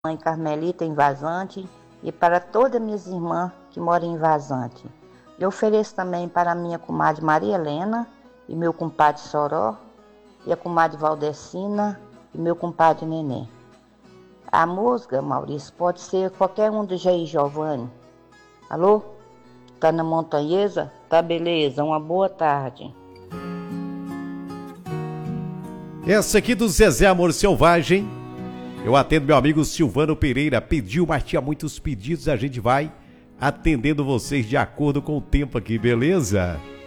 mãe Carmelita em Vazante e para todas minhas irmãs que moram em Vazante. Eu ofereço também para a minha comadre Maria Helena e meu compadre Soró e a comadre Valdecina e meu compadre Nenê. A música, Maurício, pode ser qualquer um do Jair Giovanni. Alô? Tá na Montanhesa? Tá beleza, uma boa tarde. Essa aqui do Zezé Amor Selvagem. Eu atendo meu amigo Silvano Pereira. Pediu, mas tinha muitos pedidos. A gente vai atendendo vocês de acordo com o tempo aqui, beleza?